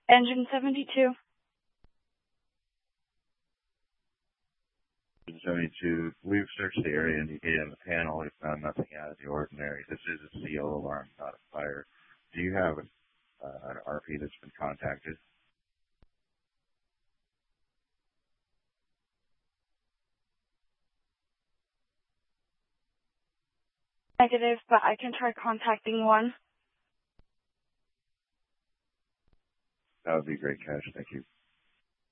Engine 72. 72, we've searched the area indicated on the panel. We found nothing out of the ordinary. This is a CO alarm, not a fire. Do you have an RP that's been contacted? Negative, but I can try contacting one. That would be great, Cash. Thank you.